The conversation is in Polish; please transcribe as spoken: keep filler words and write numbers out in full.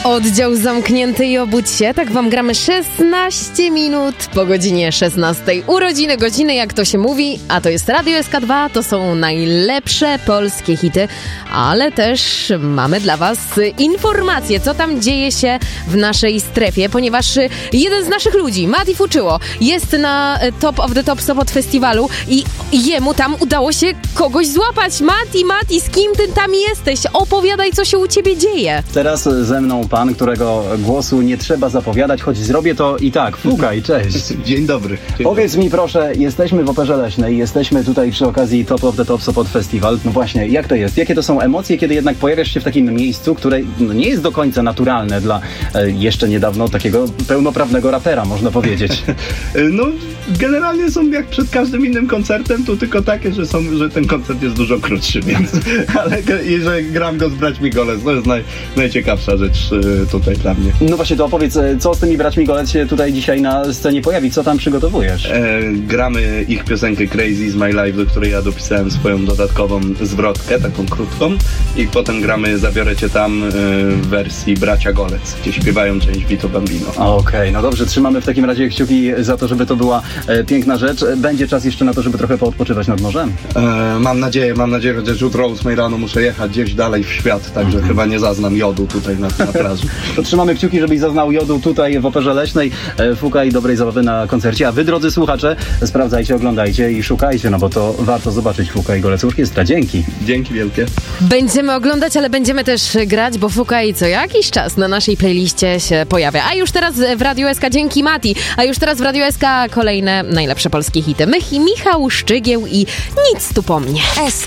Oddział zamknięty i obudź się. Tak wam gramy szesnaście minut po godzinie szesnastej. Urodziny godziny, jak to się mówi, a to jest Radio S K dwa, to są najlepsze polskie hity, ale też mamy dla was informacje, co tam dzieje się w naszej strefie, ponieważ jeden z naszych ludzi, Mati Fuczyło, jest na Top of the Top Sopot Festiwalu i jemu tam udało się kogoś złapać. Mati, Mati, z kim ty tam jesteś? Opowiadaj, co się u ciebie dzieje. Teraz ze mną pan, którego głosu nie trzeba zapowiadać, choć zrobię to i tak. Fugaj, cześć. Dzień dobry. Dzień Powiedz dobry. mi proszę, jesteśmy w Operze Leśnej, jesteśmy tutaj przy okazji Top of the Top Sopot Festival. No właśnie, jak to jest? Jakie to są emocje, kiedy jednak pojawiasz się w takim miejscu, które no, nie jest do końca naturalne dla e, jeszcze niedawno takiego pełnoprawnego rapera, można powiedzieć. No, generalnie są jak przed każdym innym koncertem, tu tylko takie, że, są, że ten koncert jest dużo krótszy, więc ale i że gram go z braćmi Golec, to jest naj, najciekawsza rzecz y, tutaj dla mnie. No właśnie, to opowiedz, co z tymi braćmi Golec się tutaj dzisiaj na scenie pojawi? Co tam przygotowujesz? E, gramy ich piosenkę Crazy is my life, do której ja dopisałem swoją dodatkową zwrotkę, taką krótką, i potem gramy Zabiorę cię tam y, w wersji Bracia Golec, gdzie śpiewają część Vito Bambino. Okej, okay, no dobrze, trzymamy w takim razie kciuki za to, żeby to była e, piękna rzecz. Będzie czas jeszcze na to, żeby trochę poodpoczywać nad morzem? E, mam nadzieję, mam nadzieję, chociaż jutro o ósmej rano muszę jechać gdzieś dalej w świat, także mm-hmm. chyba nie zaznam jodu tutaj na, na plaży. To trzymamy kciuki, żebyś zaznał jodu tutaj w Operze Leśnej. E, Fugaj dobrej zabawy na koncercie. A wy, drodzy słuchacze, sprawdzajcie, oglądajcie i szukajcie, no bo to warto zobaczyć Fugaj Golec Orkiestra. Dzięki. Dzięki wielkie. Będziemy oglądać, ale będziemy też grać, bo Fugaj co jakiś czas na naszej playliście się pojawia. A już teraz w Radiu S K, dzięki Mati, a już teraz w Radiu S K kolejne najlepsze polskie hity. My, Michał Szczygieł i Nic tu po mnie.